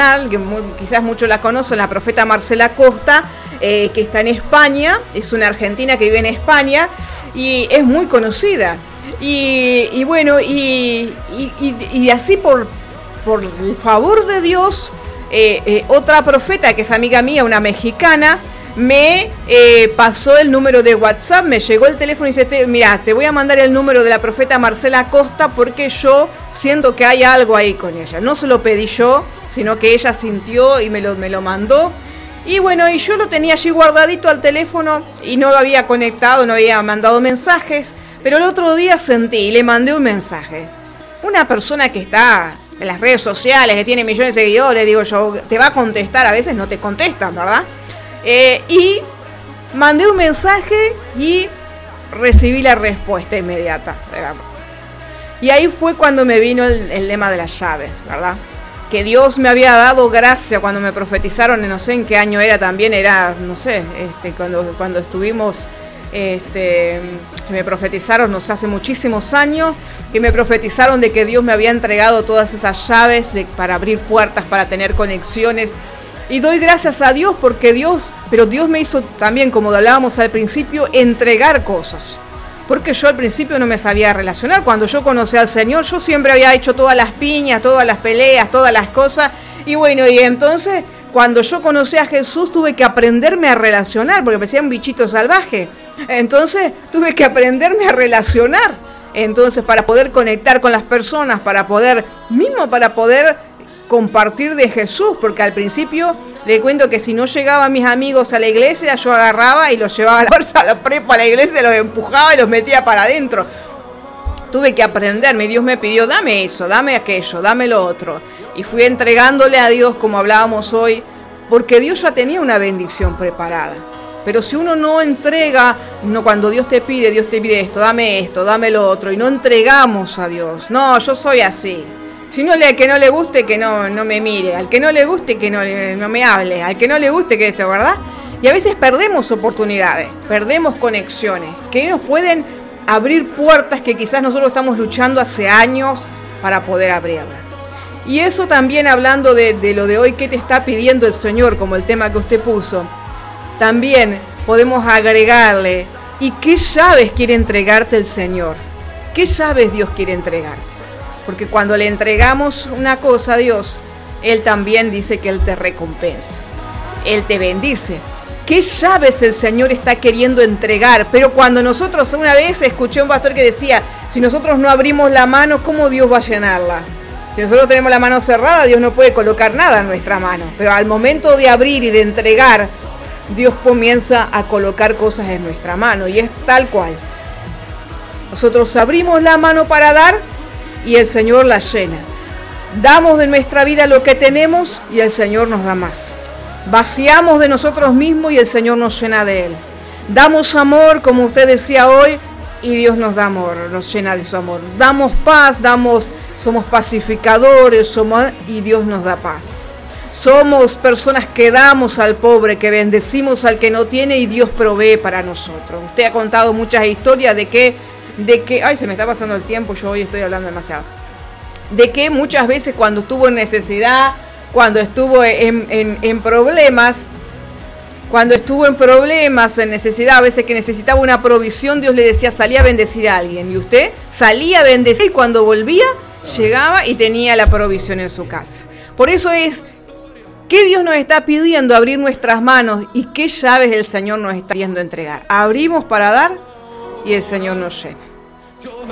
que quizás muchos la conocen, la profeta Marcela Costa, que está en España, es una argentina que vive en España y es muy conocida. Y bueno, y así por el favor de Dios, otra profeta que es amiga mía, una mexicana, me pasó el número de WhatsApp, me llegó el teléfono y dice, mira, te voy a mandar el número de la profeta Marcela Costa porque yo siento que hay algo ahí con ella. No se lo pedí yo, sino que ella sintió y me lo mandó. Y bueno, y yo lo tenía allí guardadito al teléfono y no lo había conectado, no había mandado mensajes, pero el otro día sentí y le mandé un mensaje. Una persona que está en las redes sociales, que tiene millones de seguidores, digo yo, te va a contestar, a veces no te contestan, ¿verdad? Y mandé un mensaje y recibí la respuesta inmediata. Y ahí fue cuando me vino el lema de las llaves, ¿verdad? Que Dios me había dado gracia cuando me profetizaron, no sé en qué año era también, era, no sé, cuando estuvimos, me profetizaron, no sé, hace muchísimos años, que me profetizaron de que Dios me había entregado todas esas llaves para abrir puertas, para tener conexiones. Y doy gracias a Dios porque Dios me hizo también, como hablábamos al principio, entregar cosas. Porque yo al principio no me sabía relacionar. Cuando yo conocí al Señor, yo siempre había hecho todas las piñas, todas las peleas, todas las cosas. Y bueno, y entonces, cuando yo conocí a Jesús, tuve que aprenderme a relacionar, porque me parecía un bichito salvaje. Entonces, tuve que aprenderme a relacionar. Entonces, para poder conectar con las personas, para poder compartir de Jesús, porque al principio le cuento que si no llegaban mis amigos a la iglesia, yo agarraba y los llevaba a la fuerza, a los prepa a la iglesia, los empujaba y los metía para adentro. Tuve que aprenderme, Dios me pidió, dame eso, dame aquello, dame lo otro. Y fui entregándole a Dios, como hablábamos hoy, porque Dios ya tenía una bendición preparada. Pero si uno no entrega, cuando Dios te pide esto, dame lo otro, y no entregamos a Dios. No, yo soy así. Si no, al que no le guste, que no me mire. Al que no le guste, que no me hable. Al que no le guste, que esto, ¿verdad? Y a veces perdemos oportunidades, perdemos conexiones, que nos pueden abrir puertas que quizás nosotros estamos luchando hace años para poder abrirlas. Y eso también hablando de lo de hoy, ¿qué te está pidiendo el Señor? Como el tema que usted puso. También podemos agregarle, ¿y qué llaves quiere entregarte el Señor? ¿Qué llaves Dios quiere entregarte? Porque cuando le entregamos una cosa a Dios, Él también dice que Él te recompensa. Él te bendice. ¿Qué llaves el Señor está queriendo entregar? Pero cuando nosotros, una vez escuché a un pastor que decía, si nosotros no abrimos la mano, ¿cómo Dios va a llenarla? Si nosotros tenemos la mano cerrada, Dios no puede colocar nada en nuestra mano. Pero al momento de abrir y de entregar, Dios comienza a colocar cosas en nuestra mano. Y es tal cual. Nosotros abrimos la mano para dar, y el Señor la llena. Damos de nuestra vida lo que tenemos y el Señor nos da más. Vaciamos de nosotros mismos y el Señor nos llena de Él. Damos amor, como usted decía hoy, y Dios nos da amor, nos llena de su amor. Damos paz, somos pacificadores, y Dios nos da paz. Somos personas que damos al pobre, que bendecimos al que no tiene y Dios provee para nosotros. Usted ha contado muchas historias de que, ay, se me está pasando el tiempo, yo hoy estoy hablando demasiado. De que muchas veces cuando estuvo en necesidad, cuando estuvo en problemas, en necesidad, a veces que necesitaba una provisión, Dios le decía, salí a bendecir a alguien. Y usted salía a bendecir y cuando volvía, llegaba y tenía la provisión en su casa. Por eso es, ¿qué Dios nos está pidiendo? Abrir nuestras manos. ¿Y qué llaves el Señor nos está pidiendo entregar? Abrimos para dar y el Señor nos llena.